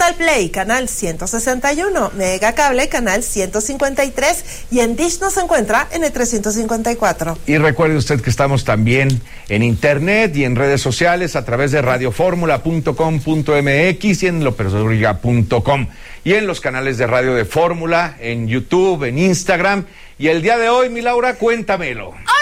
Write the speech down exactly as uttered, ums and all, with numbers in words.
Total Play, canal ciento sesenta y uno, Mega Cable, canal ciento cincuenta y tres, y en Dish nos encuentra en el trescientos cincuenta y cuatro. Y recuerde usted que estamos también en internet y en redes sociales a través de radio fórmula punto com punto m x y en lopez doriga punto com, y en los canales de radio de Fórmula, en YouTube, en Instagram. Y el día de hoy, mi Laura, cuéntamelo.